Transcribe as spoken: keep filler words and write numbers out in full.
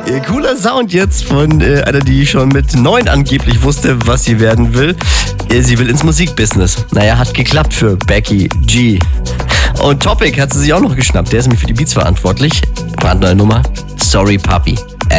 Äh, Cooler Sound jetzt von äh, einer, die schon mit neun angeblich wusste, was sie werden will. Äh, sie will ins Musikbusiness. Naja, hat geklappt für Becky G. Und Topic hat sie sich auch noch geschnappt. Der ist nämlich für die Beats verantwortlich. Brandneue Nummer. Sorry Papi.